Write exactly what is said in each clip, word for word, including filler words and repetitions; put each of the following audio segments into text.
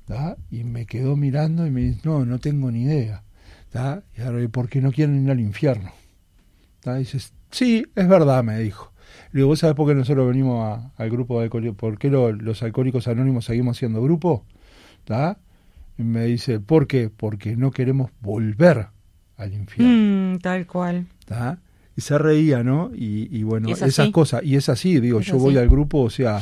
¿tá? Y me quedó mirando y me dice, no, no tengo ni idea. ¿Tá? Y ahora, ¿por qué no quieren ir al infierno? ¿Tá? Y dices, sí, es verdad, me dijo. Le digo, ¿vos sabés por qué nosotros venimos a, al grupo de alcohólicos? ¿Por qué lo, los alcohólicos anónimos seguimos siendo grupo? ¿Tá? Y me dice, ¿por qué? Porque no queremos volver al infierno. Mm, tal cual. ¿Tá? Y se reía, ¿no? Y, y bueno, ¿Es esas así? cosas. Y es así, digo, ¿Es yo así? voy al grupo, o sea,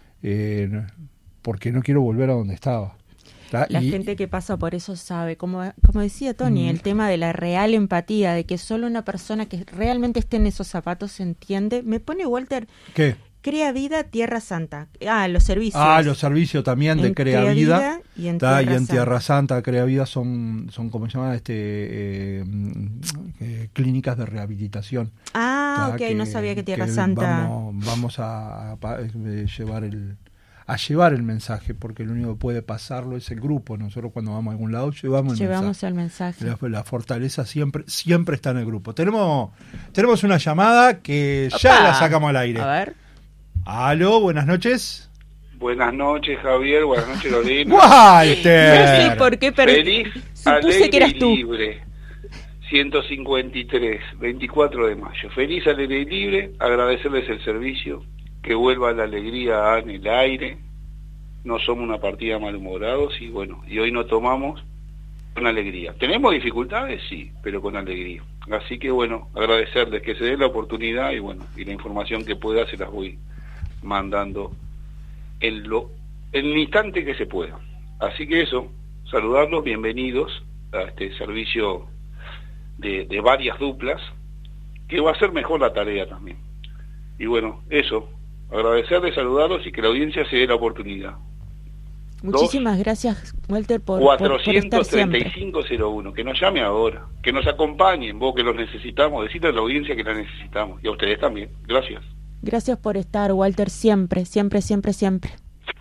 eh, porque no quiero volver a donde estaba. ¿Tá? La y, gente que pasa por eso sabe, como, como decía Tony, Mm. el tema de la real empatía, de que solo una persona que realmente esté en esos zapatos se entiende. Me pone Walter, ¿Qué? Crea Vida, Tierra Santa. Ah, los servicios. Ah, los servicios también de En Crea, Crea Vida, Vida y en ¿tá? Tierra y en Santa. Tierra Santa, Crea Vida son, son ¿cómo se llama? Este, eh, eh, clínicas de rehabilitación. Ah, ¿tá? ok, que, no sabía que Tierra que Santa... Vamos, vamos a, a, a llevar el a llevar el mensaje, porque el único que puede pasarlo es el grupo. Nosotros cuando vamos a algún lado llevamos el Llevamos mensaje. el mensaje. La, la fortaleza siempre siempre está en el grupo. Tenemos tenemos una llamada que ya Opa. la sacamos al aire. A ver. Aló, buenas noches. Buenas noches, Javier. Buenas noches, Lorena. ¡Walter! No sé por qué, pero Feliz, supuse alegre que eras y tú. libre. ciento cincuenta y tres, veinticuatro de mayo. Feliz, alegre y libre. Agradecerles el servicio. Que vuelva la alegría en el aire. No somos una partida malhumorados y bueno, y hoy no tomamos con alegría. ¿Tenemos dificultades? Sí, pero con alegría. Así que bueno, agradecerles que se dé la oportunidad y bueno, y la información que pueda se las voy mandando en, lo, en el instante que se pueda. Así que eso, saludarlos, bienvenidos a este servicio de, de varias duplas, que va a ser mejor la tarea también. Y bueno, eso, agradecerles, saludarlos y que la audiencia se dé la oportunidad. Muchísimas gracias, Walter, por, por, por estar siempre. cuatrocientos treinta y cinco cero uno, que nos llame ahora, que nos acompañen, vos que los necesitamos, decirle a la audiencia que la necesitamos, y a ustedes también. Gracias. Gracias por estar, Walter, siempre, siempre, siempre, siempre.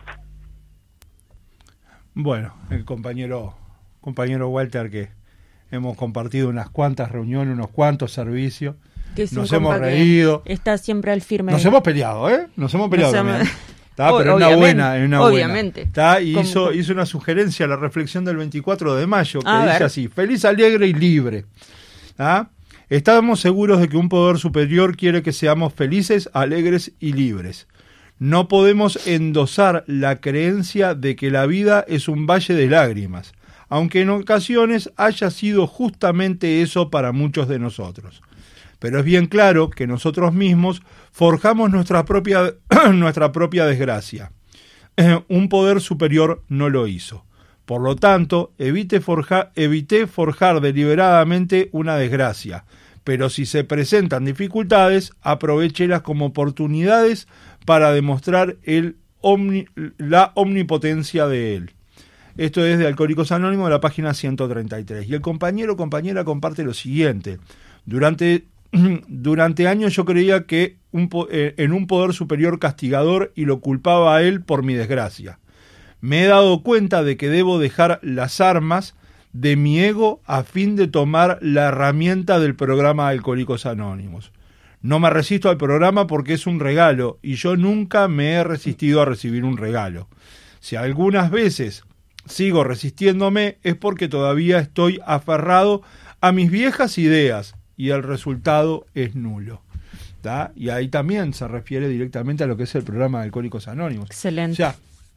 Bueno, el compañero compañero Walter, que hemos compartido unas cuantas reuniones, unos cuantos servicios, Que es nos un hemos compa que reído, está siempre al firme. nos hemos peleado, ¿eh? Nos hemos peleado Nos hemos- también. ¿Tá? O- Pero en una obviamente, buena, en una obviamente. buena. ¿Tá? Y Como- hizo, hizo una sugerencia a la reflexión del veinticuatro de mayo, que A dice ver. así: feliz, alegre y libre. ¿Tá? Estamos seguros de que un poder superior quiere que seamos felices, alegres y libres. No podemos endosar la creencia de que la vida es un valle de lágrimas, aunque en ocasiones haya sido justamente eso para muchos de nosotros. Pero es bien claro que nosotros mismos forjamos nuestra propia, nuestra propia desgracia. Eh, un poder superior no lo hizo. Por lo tanto, evite forja, evite forjar deliberadamente una desgracia. Pero si se presentan dificultades, aprovéchelas como oportunidades para demostrar el omni, la omnipotencia de él. Esto es de Alcohólicos Anónimos, de la página ciento treinta y tres. Y el compañero o compañera comparte lo siguiente: Durante, durante años yo creía que un, eh, en un poder superior castigador y lo culpaba a él por mi desgracia. Me he dado cuenta de que debo dejar las armas de mi ego a fin de tomar la herramienta del programa Alcohólicos Anónimos. No me resisto al programa porque es un regalo y yo nunca me he resistido a recibir un regalo. Si algunas veces sigo resistiéndome es porque todavía estoy aferrado a mis viejas ideas y el resultado es nulo. ¿Tá? Y ahí también se refiere directamente a lo que es el programa de Alcohólicos Anónimos. Excelente. O sea,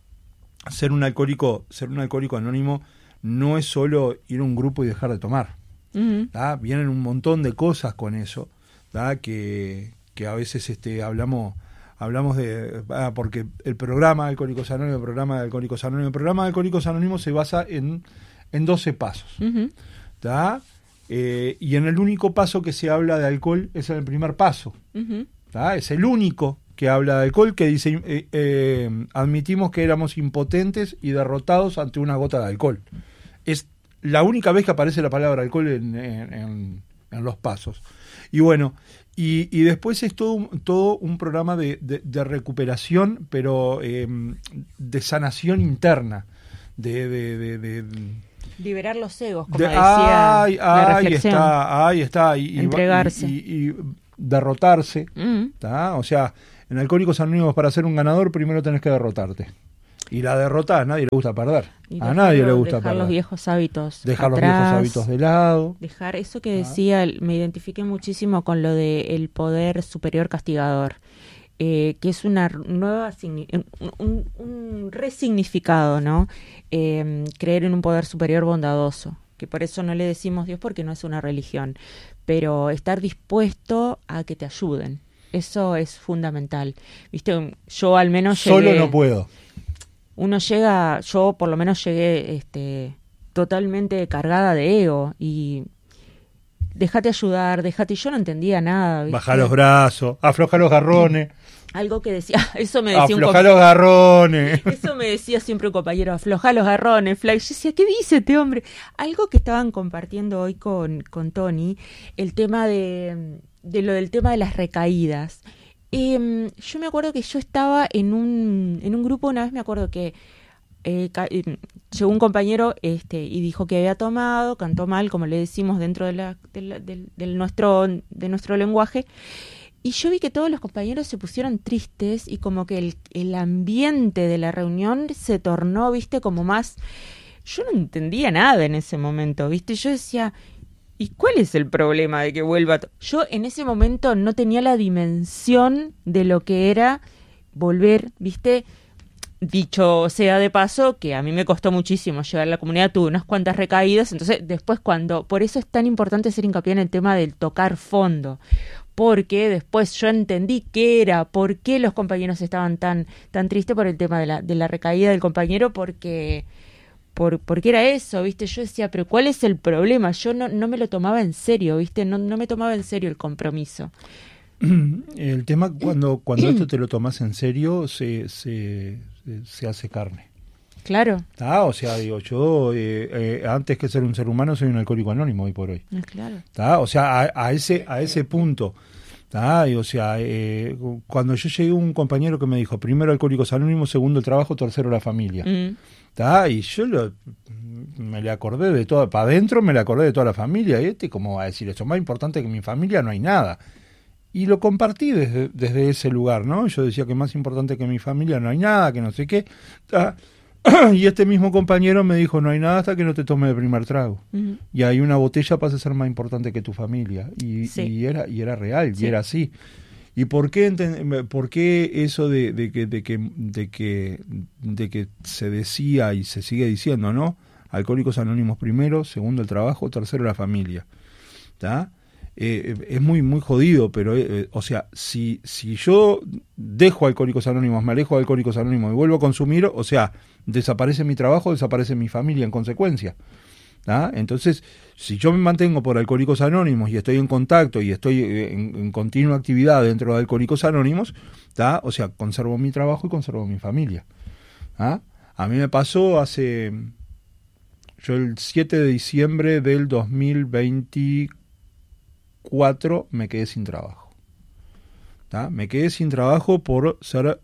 ser un alcohólico, ser un alcohólico anónimo no es solo ir a un grupo y dejar de tomar. Uh-huh. ¿Tá? Vienen un montón de cosas con eso, ¿tá? que, que a veces este, hablamos hablamos de ah, porque el programa de Alcohólicos Anónimos, el programa de Alcohólicos Anónimos, el programa de Alcohólicos Anónimos se basa en, en doce pasos. Uh-huh. ¿Tá? Eh, y en el único paso que se habla de alcohol es en el primer paso. Uh-huh. ¿Tá? Es el único que habla de alcohol, que dice eh, eh, admitimos que éramos impotentes y derrotados ante una gota de alcohol. Es la única vez que aparece la palabra alcohol en, en, en, en los pasos. Y bueno, y, y después es todo un, todo un programa de, de, de recuperación, pero eh, de sanación interna, de... de, de, de liberar los egos, como de, decía ay, la ahí reflexión. está, ahí está. Y, Entregarse. Y, y, y derrotarse. Uh-huh. ¿Tá? O sea, en Alcohólicos Anónimos, para ser un ganador, primero tenés que derrotarte. Y la derrota a nadie le gusta perder. Y a dejar, nadie le gusta dejar perder. los viejos hábitos Dejar atrás, los viejos hábitos de lado. Dejar eso que decía, me identifiqué muchísimo con lo de el poder superior castigador. Eh, que es una nueva un, un, un resignificado, ¿no? Eh, creer en un poder superior bondadoso, que por eso no le decimos Dios porque no es una religión, pero estar dispuesto a que te ayuden, eso es fundamental. Viste, yo al menos llegué, solo no puedo. Uno llega, yo por lo menos llegué este, totalmente cargada de ego y déjate ayudar, déjate, y yo no entendía nada. ¿Viste? Baja los brazos, afloja los garrones. Algo que decía, eso me decía afloja un los garrones. Eso me decía siempre un compañero, afloja los garrones, Fly. Yo decía, ¿qué dice este hombre? Algo que estaban compartiendo hoy con, con Tony, el tema de, de lo del tema de las recaídas. Eh, yo me acuerdo que yo estaba en un, en un grupo, una vez me acuerdo que eh, ca- eh, llegó un compañero este, y dijo que había tomado, cantó mal, como le decimos dentro de, la, de, la, de, de nuestro, de nuestro lenguaje. Y yo vi que todos los compañeros se pusieron tristes y como que el, el ambiente de la reunión se tornó, viste, como más... Yo no entendía nada en ese momento, viste. Yo decía, ¿y cuál es el problema de que vuelva? To-? Yo en ese momento no tenía la dimensión de lo que era volver, viste. Dicho sea de paso, que a mí me costó muchísimo llegar a la comunidad, tuve unas cuantas recaídas, entonces después cuando... Por eso es tan importante hacer hincapié en el tema del tocar fondo, porque después yo entendí qué era, por qué los compañeros estaban tan tan tristes por el tema de la de la recaída del compañero, porque por porque era eso, ¿viste? Yo decía, pero ¿cuál es el problema? Yo no no me lo tomaba en serio, ¿viste? No no me tomaba en serio el compromiso. El tema cuando cuando esto te lo tomas en serio se se se hace carne. Claro. ¿Tá? O sea, digo, yo eh, eh, antes que ser un ser humano soy un alcohólico anónimo hoy por hoy. Claro. ¿Tá? O sea, a, a ese a ese punto. ¿Tá? Y, o sea, eh, cuando yo llegué, un compañero que me dijo, primero Alcohólicos Anónimos, segundo el trabajo, tercero la familia. Mm. ¿Tá? Y yo lo, me le acordé de toda, para adentro me le acordé de toda la familia. Y este, como va a decir eso, más importante que mi familia no hay nada. Y lo compartí desde, desde ese lugar, ¿no? Yo decía que más importante que mi familia no hay nada, que no sé qué. ¿Tá? Y este mismo compañero me dijo, no hay nada hasta que no te tome el primer trago. Uh-huh. Y hay una botella pasa a ser más importante que tu familia. Y, sí. y era y era real, sí. Y era así. ¿Y por qué, por qué eso de, de, que, de, que, de, que, de que se decía y se sigue diciendo, ¿no? Alcohólicos Anónimos primero, segundo el trabajo, tercero la familia. ¿Tá? Eh, es muy muy jodido, pero eh, o sea, si si yo dejo Alcohólicos Anónimos, me alejo de Alcohólicos Anónimos y vuelvo a consumir, o sea, desaparece mi trabajo, desaparece mi familia en consecuencia. ¿Ah? Entonces, si yo me mantengo por Alcohólicos Anónimos y estoy en contacto y estoy en, en continua actividad dentro de Alcohólicos Anónimos, ¿tá? O sea, conservo mi trabajo y conservo mi familia. ¿Ah? A mí me pasó hace, yo el siete de diciembre del dos mil veinticuatro me quedé sin trabajo. ¿Tá? Me quedé sin trabajo por ser,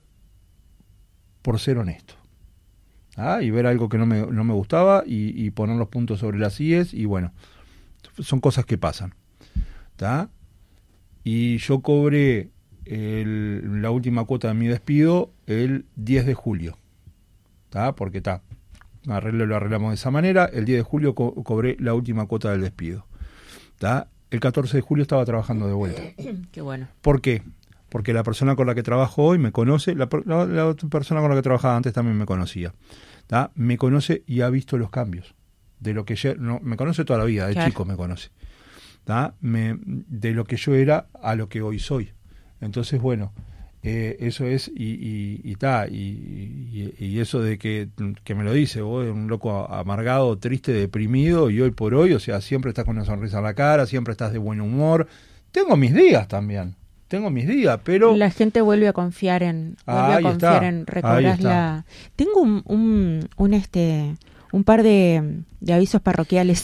por ser honesto. ¿Ah? Y ver algo que no me, no me gustaba y, y poner los puntos sobre las íes y bueno, son cosas que pasan. ¿Tá? Y yo cobré el, la última cuota de mi despido el diez de julio. ¿Tá? Porque está, arreglo, lo arreglamos de esa manera. El diez de julio co- cobré la última cuota del despido. ¿Tá? El catorce de julio estaba trabajando de vuelta. Qué bueno. ¿Por qué? Porque la persona con la que trabajo hoy me conoce, la, la, la otra persona con la que trabajaba antes también me conocía. ¿Tá? Me conoce y ha visto los cambios. De lo que yo, no, me conoce toda la vida, de claro. Chico me conoce. ¿Tá? Me, de lo que yo era a lo que hoy soy. Entonces, bueno, eh, eso es, y, y, y, ta, y, y, y eso de que, que me lo dice, vos, un loco amargado, triste, deprimido, y hoy por hoy, o sea, siempre estás con una sonrisa en la cara, siempre estás de buen humor. Tengo mis días también. Tengo mis días, pero... La gente vuelve a confiar en... Vuelve ah, a confiar está, en recobrar la... Tengo un, un, un, este, un par de, de avisos parroquiales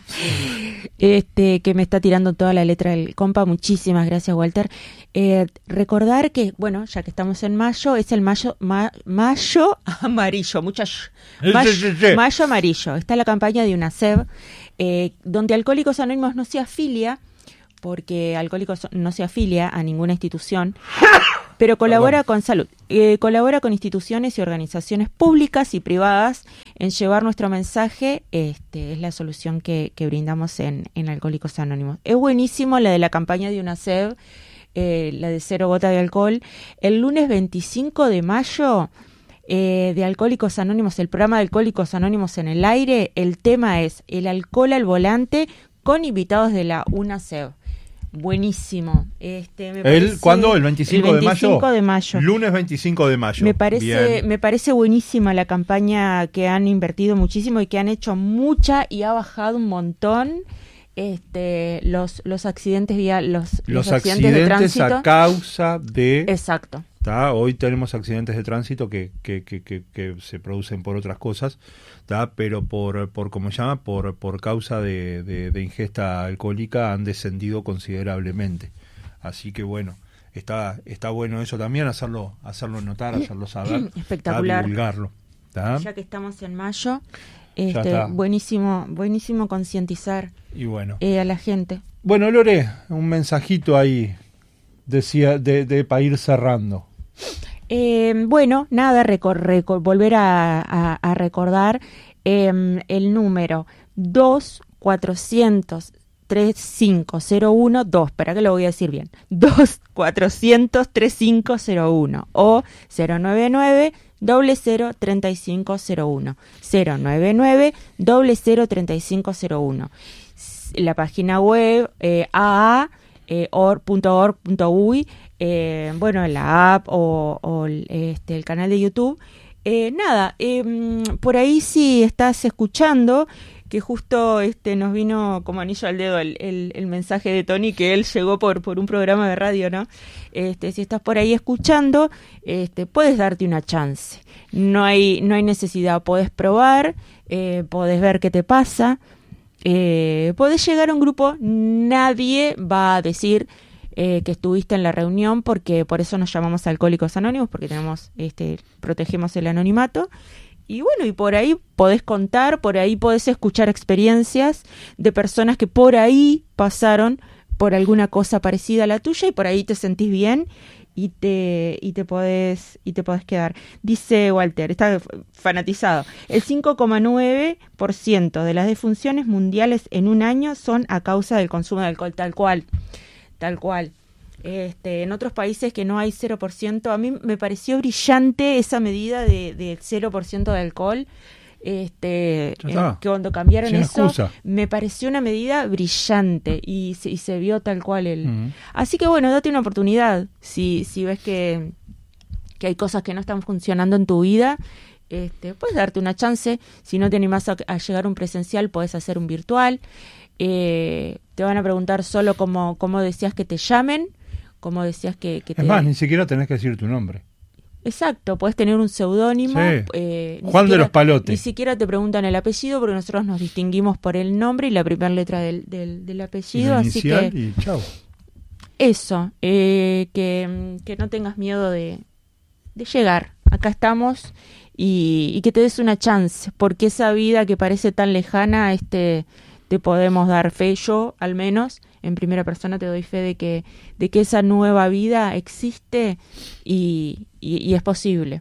este que me está tirando toda la letra del compa. Muchísimas gracias, Walter. Eh, recordar que, bueno, ya que estamos en mayo, es el mayo ma, mayo amarillo. Muchas... Mayo, mayo amarillo. Está la campaña de UNACEF, eh, donde Alcohólicos Anónimos no se afilia, porque Alcohólicos no se afilia a ninguna institución, pero colabora Perdón. con salud, eh, colabora con instituciones y organizaciones públicas y privadas en llevar nuestro mensaje. Este es la solución que, que brindamos en, en Alcohólicos Anónimos. Es buenísimo la de la campaña de UNACEF, eh, la de cero gota de alcohol. El lunes veinticinco de mayo eh, de Alcohólicos Anónimos, el programa de Alcohólicos Anónimos en el aire, el tema es el alcohol al volante con invitados de la UNACEF. Buenísimo. Este, me parece, ¿El, ¿Cuándo? ¿El veinticinco, el veinticinco de de mayo? Lunes veinticinco de mayo. Me parece, Bien. me parece buenísima la campaña, que han invertido muchísimo y que han hecho mucha y ha bajado un montón este, los, los accidentes vía los, Los, los accidentes, de tránsito. a causa de... Exacto. ¿tá? Hoy tenemos accidentes de tránsito que, que, que, que, que se producen por otras cosas, ¿tá? Pero por, por ¿cómo se llama? Por, por causa de, de, de ingesta alcohólica han descendido considerablemente. Así que bueno, está, está bueno eso también, hacerlo, hacerlo notar, hacerlo saber, espectacular, ¿tá? Divulgarlo. ¿tá? Ya que estamos en mayo, Ya este, está. buenísimo, buenísimo concientizar Y bueno. eh, a la gente. Bueno, Lore, un mensajito ahí decía de, de para ir cerrando. Eh, bueno, nada, recor, recor, volver a, a, a recordar eh, el número dos cuatrocientos treinta y cinco cero uno, dos, para que lo voy a decir bien, dos cuatrocientos treinta y cinco cero uno o cero noventa y nueve cero cero treinta y cinco cero uno, cero noventa y nueve cero cero treinta y cinco cero uno. La página web eh, a a punto org punto uy, eh, bueno, la app o, o el, este, el canal de YouTube. Eh, nada, eh, por ahí si estás escuchando, que justo este nos vino como anillo al dedo el, el, el mensaje de Tony, que él llegó por, por un programa de radio, ¿no? Este, si estás por ahí escuchando, este, puedes darte una chance. No hay, no hay necesidad, podés probar, eh, podés ver qué te pasa. Eh, podés llegar a un grupo, nadie va a decir eh, que estuviste en la reunión, porque por eso nos llamamos Alcohólicos Anónimos, porque tenemos, este, protegemos el anonimato. Y bueno, y por ahí podés contar, por ahí podés escuchar experiencias de personas que por ahí pasaron por alguna cosa parecida a la tuya y por ahí te sentís bien y te y te podés y te podés quedar. Dice Walter, está fanatizado. El cinco coma nueve por ciento de las defunciones mundiales en un año son a causa del consumo de alcohol, tal cual. Tal cual. Este, en otros países que no hay cero por ciento, a mí me pareció brillante esa medida de, de cero por ciento de alcohol. Este, eh, que cuando cambiaron Sin eso, excusa. me pareció una medida brillante y se, y se vio tal cual el. Uh-huh. Así que bueno, date una oportunidad. Si, si ves que, que hay cosas que no están funcionando en tu vida, este, puedes darte una chance. Si no te animás a, a llegar a un presencial, podés hacer un virtual. Eh, te van a preguntar solo cómo, cómo decías que te llamen, cómo decías que, que te... Es más, ni siquiera tenés que decir tu nombre. Exacto, puedes tener un seudónimo. Sí. Eh, Juan siquiera, de los Palotes. Ni siquiera te preguntan el apellido, porque nosotros nos distinguimos por el nombre y la primera letra del, del, del apellido. La así inicial que y chau. eso, eh, que, que no tengas miedo de, de llegar. Acá estamos y, y que te des una chance, porque esa vida que parece tan lejana, este, te podemos dar fe. Yo, al menos, en primera persona te doy fe de que, de que esa nueva vida existe y, y, y es posible.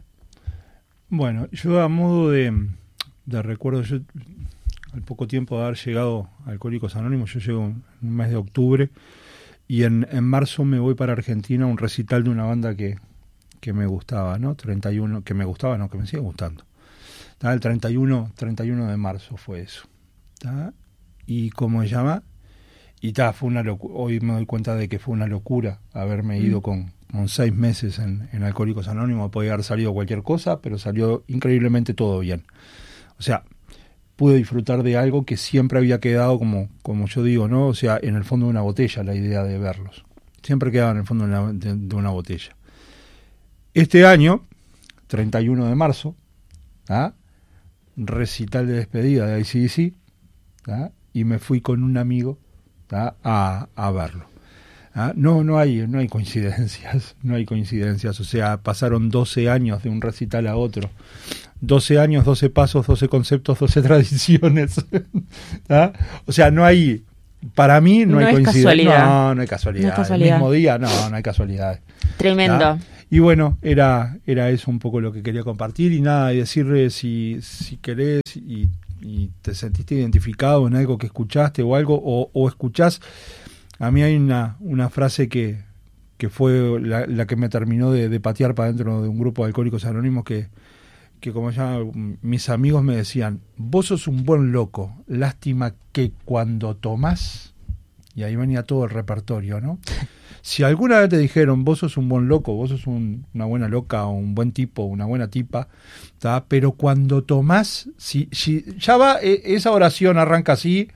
Bueno, yo a modo de, de recuerdo, yo al poco tiempo de haber llegado a Alcohólicos Anónimos, yo llego en un mes de octubre y en, en marzo me voy para Argentina a un recital de una banda que, que me gustaba, ¿no? treinta y uno, que me gustaba, no, que me sigue gustando. ¿Tá? El treinta y uno de marzo fue eso. ¿Tá? Y ¿cómo se llama? Y ta, fue una locura. Hoy me doy cuenta de que fue una locura haberme ido mm. con, con seis meses en, en Alcohólicos Anónimos. Podía haber salido cualquier cosa, pero salió increíblemente todo bien. O sea, pude disfrutar de algo que siempre había quedado, como, como yo digo, ¿no? O sea, en el fondo de una botella, la idea de verlos. Siempre quedaba en el fondo de una, de, de una botella. Este año, treinta y uno de marzo, ¿ah? Recital de despedida de I C D C, ¿ah? Y me fui con un amigo A, a verlo. ¿Ah? No, no hay, no hay coincidencias, no hay coincidencias. O sea, pasaron doce años de un recital a otro. doce años, doce pasos, doce conceptos, doce tradiciones. ¿Ah? O sea, no hay, para mí no, no hay es coincidencia. Casualidad. No, no hay casualidad. No es casualidad. El mismo día, no, no hay casualidad. Tremendo. ¿Ah? Y bueno, era, era eso un poco lo que quería compartir y nada, y decirle si, si querés y, y te sentiste identificado en algo que escuchaste o algo, o, o escuchás. A mí hay una, una frase que, que fue la, la que me terminó de, de patear para dentro de un grupo de Alcohólicos Anónimos que, que como ya mis amigos me decían, vos sos un buen loco, lástima que cuando tomás, y ahí venía todo el repertorio, ¿no? Si alguna vez te dijeron, vos sos un buen loco, vos sos un, una buena loca o un buen tipo, una buena tipa, ¿tá? Pero cuando tomás, si, si ya va, eh, esa oración arranca así,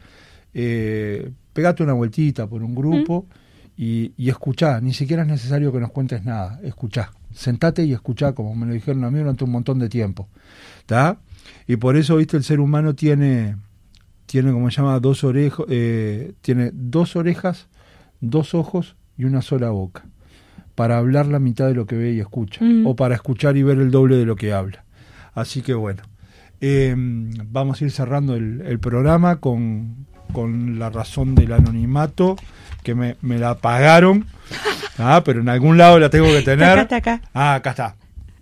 eh, pegate una vueltita por un grupo mm. y, y escuchá, ni siquiera es necesario que nos cuentes nada, escuchá, sentate y escuchá, como me lo dijeron a mí durante un montón de tiempo, ¿tá? Y por eso, viste, el ser humano tiene, tiene como se llama, dos orejas, eh, tiene dos orejas, dos ojos y una sola boca, para hablar la mitad de lo que ve y escucha, mm. o para escuchar y ver el doble de lo que habla. Así que bueno, eh, vamos a ir cerrando el, el programa con, con la razón del anonimato, que me, me la pagaron, ah, pero en algún lado la tengo que tener. Acá, acá. Ah, acá está.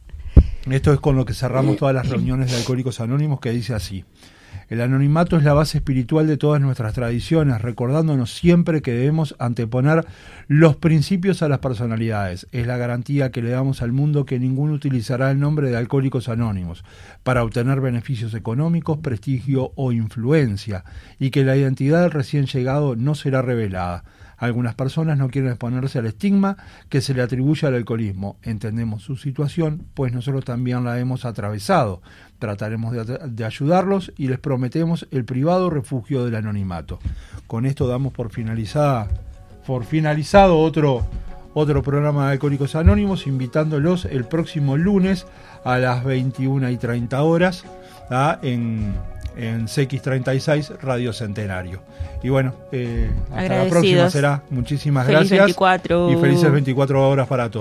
Esto es con lo que cerramos todas las reuniones de Alcohólicos Anónimos, que dice así: el anonimato es la base espiritual de todas nuestras tradiciones, recordándonos siempre que debemos anteponer los principios a las personalidades. Es la garantía que le damos al mundo que ninguno utilizará el nombre de Alcohólicos Anónimos para obtener beneficios económicos, prestigio o influencia, y que la identidad del recién llegado no será revelada. Algunas personas no quieren exponerse al estigma que se le atribuye al alcoholismo. Entendemos su situación, pues nosotros también la hemos atravesado. Trataremos de, de ayudarlos y les prometemos el privado refugio del anonimato. Con esto damos por finalizada, por finalizado otro, otro programa de Alcohólicos Anónimos, invitándolos el próximo lunes a las veintiuna y treinta horas, ¿tá? en... en C X treinta y seis Radio Centenario. Y bueno, eh, hasta la próxima será. Muchísimas Feliz gracias. veinticuatro. Y felices veinticuatro horas para todos.